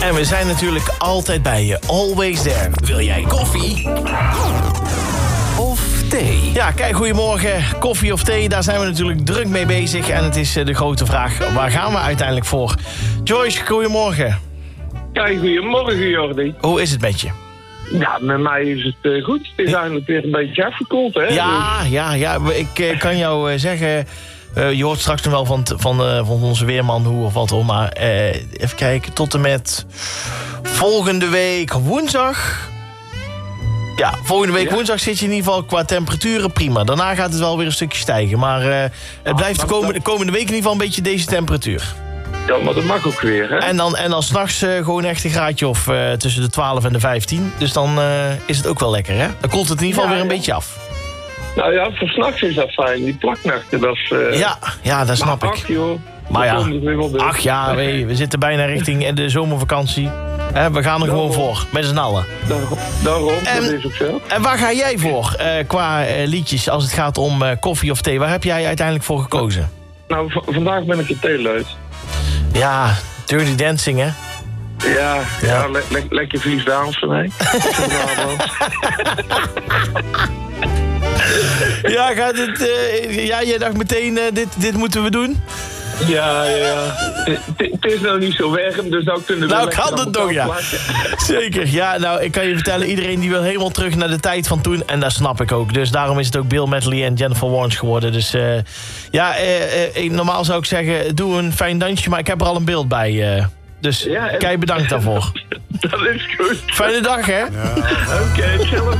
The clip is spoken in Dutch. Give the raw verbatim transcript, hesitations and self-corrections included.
En we zijn natuurlijk altijd bij je. Always there. Wil jij koffie? Of thee? Ja, kijk, goedemorgen. Koffie of thee, daar zijn we natuurlijk druk mee bezig. En het is de grote vraag, waar gaan we uiteindelijk voor? Joyce, goedemorgen. Kijk, goedemorgen Jordi. Hoe is het met je? Ja, met mij is het uh, goed. Het is eigenlijk weer een beetje afgekoeld, hè? Ja, Dus... ja, ja. Ik uh, kan jou uh, zeggen... Uh, je hoort straks nog wel van, t- van, uh, van onze weerman hoe of wat hoor. Maar uh, even kijken, tot en met volgende week woensdag. Ja, volgende week Ja. woensdag zit je in ieder geval qua temperaturen prima. Daarna gaat het wel weer een stukje stijgen. Maar uh, het Ah, blijft de komende, de komende week in ieder geval een beetje deze temperatuur. Ja, maar dat mag ook weer, hè? En dan, en dan s'nachts uh, gewoon echt een graadje of uh, tussen de twaalf en de vijftien. Dus dan uh, is het ook wel lekker, hè? Dan koelt het in ieder geval Ja, weer een ja. beetje af. Nou ja, voor 's nachts is dat fijn. Die plaknachten, dat is... Uh... Ja, ja, dat snap maar ik. ach, joh. Maar ja, Dan komt het weer wel door. ach ja, we, we zitten bijna richting de zomervakantie. Hè, we gaan er gewoon Daarom. voor, met z'n allen. Daarom, daarom En- dat is ook zo. En waar ga jij voor uh, qua uh, liedjes als het gaat om uh, koffie of thee? Waar heb jij uiteindelijk voor gekozen? Nou, v- vandaag ben ik een theeluid. Ja, Dirty Dancing, hè? Ja, Ja. ja. le- le- lekker vies dansen, hè? Ja, gaat het, uh, ja jij dacht meteen, uh, dit, dit moeten we doen? Ja, ja, ja. Het- Het het is nou niet zo warm, dus nou kunnen we Nou, lekker kan aan het elkaar nog, ja. plakken. Zeker, ja, nou, ik kan je vertellen, iedereen die wil helemaal terug naar de tijd van toen. En dat snap ik ook. Dus daarom is het ook Bill Medley en Jennifer Warnes geworden. Dus uh, ja, uh, uh, normaal zou ik zeggen, doe een fijn dansje, maar ik heb er al een beeld bij. Uh, dus Ja, en- kei bedankt daarvoor. Dat is goed. Fijne dag, hè? Oké, hetzelfde.